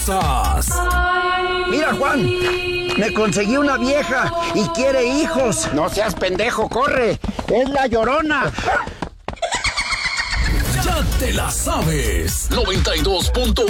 risas. Mira, Juan, me conseguí una vieja y quiere hijos. No seas pendejo, corre. Es la Llorona. Ya te la sabes. 92.1